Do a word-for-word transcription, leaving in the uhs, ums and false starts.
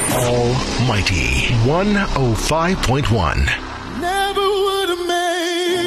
Almighty one oh five point one. Never would have made